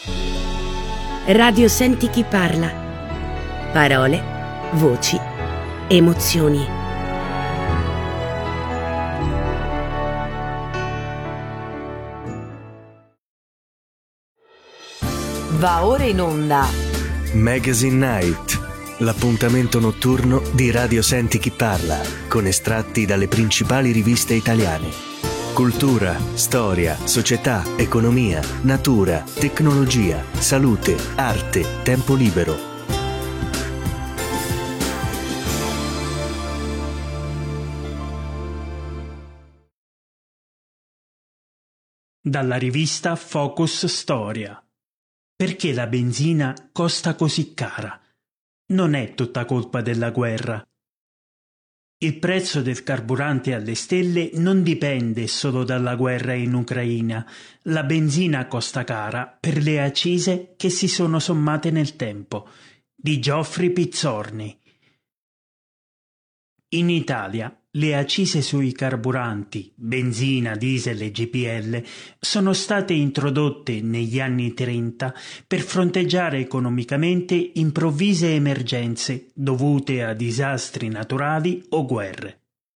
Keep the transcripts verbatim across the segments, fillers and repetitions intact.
Radio Senti chi parla. Parole, voci, emozioni. Va ora in onda Magazine Night, l'appuntamento notturno di Radio Senti chi parla, con estratti dalle principali riviste italiane. Cultura, storia, società, economia, natura, tecnologia, salute, arte, tempo libero. Dalla rivista Focus Storia. Perché la benzina costa così cara? Non è tutta colpa della guerra. Il prezzo del carburante alle stelle non dipende solo dalla guerra in Ucraina. La benzina costa cara per le accise che si sono sommate nel tempo. Di Geoffrey Pizzorni. In Italia le accise sui carburanti, benzina, diesel e G P L, sono state introdotte negli anni trenta per fronteggiare economicamente improvvise emergenze dovute a disastri naturali o guerre.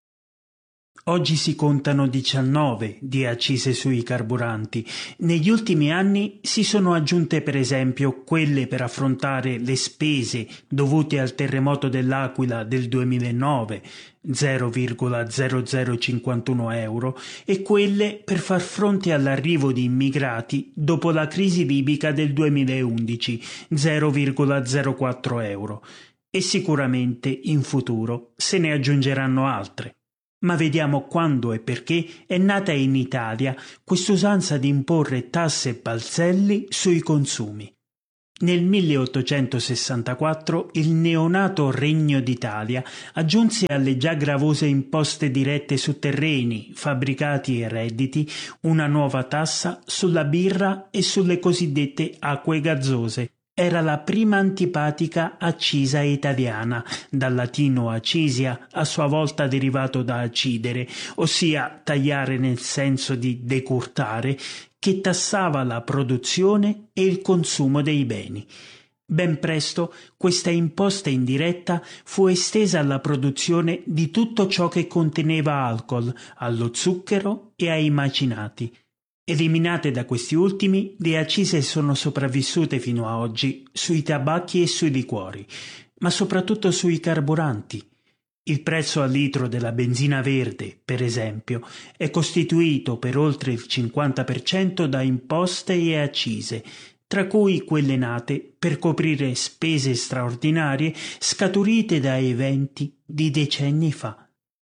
Oggi si contano diciannove di accise sui carburanti. Negli ultimi anni si sono aggiunte per esempio quelle per affrontare le spese dovute al terremoto dell'Aquila del duemilanove, zero virgola zero zero cinquantuno euro, e quelle per far fronte all'arrivo di immigrati dopo la crisi libica del duemilaundici, zero virgola zero quattro euro. E sicuramente in futuro se ne aggiungeranno altre. Ma vediamo quando e perché è nata in Italia quest'usanza di imporre tasse e balzelli sui consumi. Nel milleottocentosessantaquattro il neonato Regno d'Italia aggiunse alle già gravose imposte dirette su terreni, fabbricati e redditi una nuova tassa sulla birra e sulle cosiddette acque gazzose. Era la prima antipatica accisa italiana, dal latino accisia, a sua volta derivato da accidere, ossia tagliare nel senso di decurtare, che tassava la produzione e il consumo dei beni. Ben presto questa imposta indiretta fu estesa alla produzione di tutto ciò che conteneva alcol, allo zucchero e ai macinati. Eliminate da questi ultimi, le accise sono sopravvissute fino a oggi sui tabacchi e sui liquori, ma soprattutto sui carburanti. Il prezzo al litro della benzina verde, per esempio, è costituito per oltre il cinquanta per cento da imposte e accise, tra cui quelle nate per coprire spese straordinarie scaturite da eventi di decenni fa.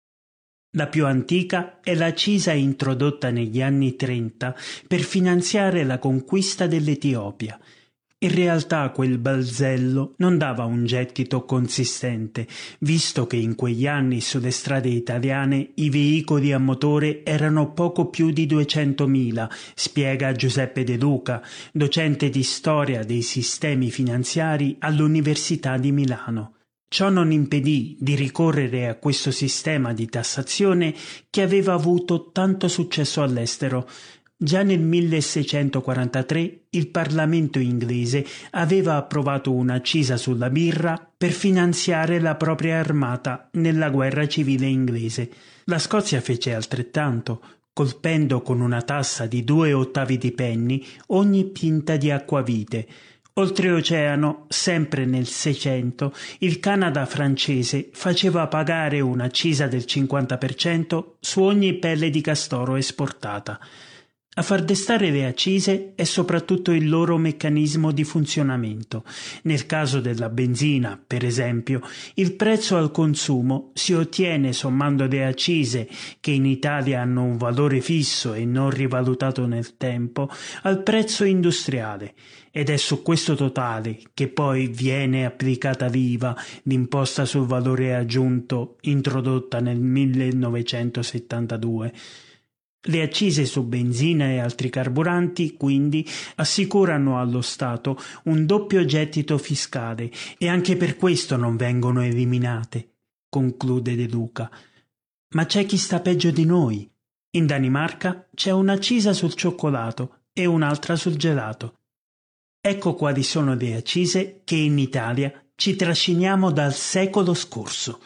La più antica è l'accisa introdotta negli anni trenta per finanziare la conquista dell'Etiopia. In realtà quel balzello non dava un gettito consistente, visto che in quegli anni sulle strade italiane i veicoli a motore erano poco più di duecentomila, spiega Giuseppe De Luca, docente di storia dei sistemi finanziari all'Università di Milano. Ciò non impedì di ricorrere a questo sistema di tassazione che aveva avuto tanto successo all'estero. Già nel milleseicentoquarantatré il Parlamento inglese aveva approvato un'accisa sulla birra per finanziare la propria armata nella guerra civile inglese. La Scozia fece altrettanto, colpendo con una tassa di due ottavi di penny ogni pinta di acquavite. Oltreoceano, sempre nel Seicento, il Canada francese faceva pagare un'accisa del cinquanta per cento su ogni pelle di castoro esportata. A far destare le accise è soprattutto il loro meccanismo di funzionamento. Nel caso della benzina, per esempio, il prezzo al consumo si ottiene sommando le accise, che in Italia hanno un valore fisso e non rivalutato nel tempo, al prezzo industriale. Ed è su questo totale che poi viene applicata l'I V A, l'imposta sul valore aggiunto introdotta nel millenovecentosettantadue. Le accise su benzina e altri carburanti, quindi, assicurano allo Stato un doppio gettito fiscale e anche per questo non vengono eliminate, conclude De Luca. Ma c'è chi sta peggio di noi. In Danimarca c'è un'accisa sul cioccolato e un'altra sul gelato. Ecco quali sono le accise che in Italia ci trasciniamo dal secolo scorso.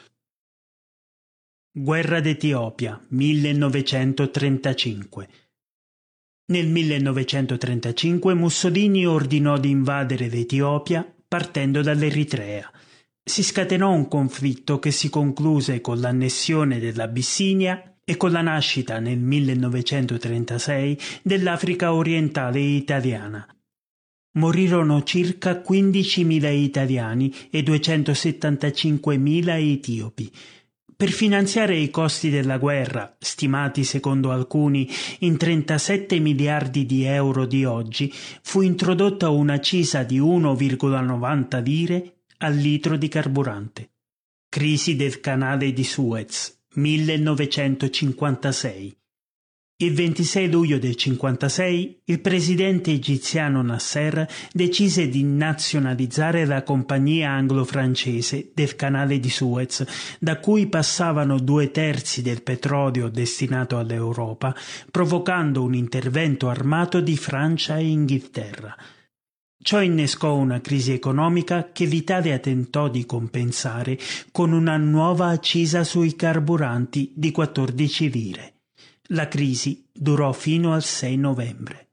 Guerra d'Etiopia, millenovecentotrentacinque. Nel millenovecentotrentacinque Mussolini ordinò di invadere l'Etiopia partendo dall'Eritrea. Si scatenò un conflitto che si concluse con l'annessione dell'Abissinia e con la nascita nel millenovecentotrentasei dell'Africa orientale italiana. Morirono circa quindicimila italiani e duecentosettantacinquemila etiopi. Per finanziare i costi della guerra, stimati secondo alcuni in trentasette miliardi di euro di oggi, fu introdotta un'accisa di uno virgola novanta lire al litro di carburante. Crisi del canale di Suez, millenovecentocinquantasei. Il ventisei luglio del cinquantasei il presidente egiziano Nasser decise di nazionalizzare la compagnia anglo-francese del canale di Suez, da cui passavano due terzi del petrolio destinato all'Europa, provocando un intervento armato di Francia e Inghilterra. Ciò innescò una crisi economica che l'Italia tentò di compensare con una nuova accisa sui carburanti di quattordici lire. La crisi durò fino al sei novembre.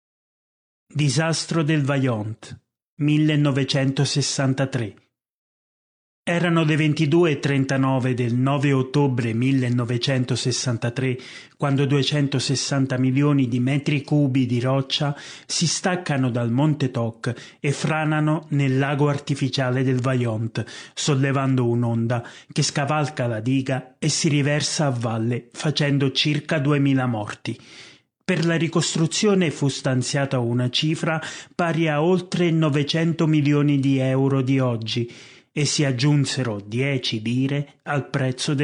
Disastro del Vajont, millenovecentosessantatré. Erano le ventidue e trentanove del nove ottobre millenovecentosessantatré quando duecentosessanta milioni di metri cubi di roccia si staccano dal Monte Toc e franano nel lago artificiale del Vajont, sollevando un'onda che scavalca la diga e si riversa a valle facendo circa duemila morti. Per la ricostruzione fu stanziata una cifra pari a oltre novecento milioni di euro di oggi, e si aggiunsero dieci lire al prezzo del